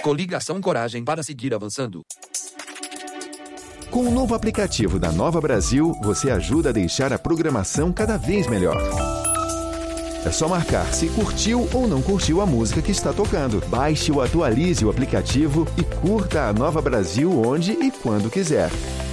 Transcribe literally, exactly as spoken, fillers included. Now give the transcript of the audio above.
Coligação Coragem para seguir avançando. Com o novo aplicativo da Nova Brasil, você ajuda a deixar a programação cada vez melhor. É só marcar se curtiu ou não curtiu a música que está tocando. Baixe ou atualize o aplicativo e curta a Nova Brasil onde e quando quiser.